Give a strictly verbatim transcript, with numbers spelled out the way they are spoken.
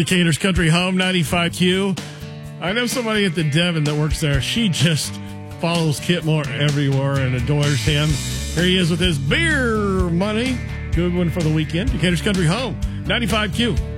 Decatur's Country Home, ninety-five Q. I know somebody at the Devon that works there. She just follows Kit Moore everywhere and adores him. Here he is with his beer money. Good one for the weekend. Decatur's Country Home, ninety-five Q.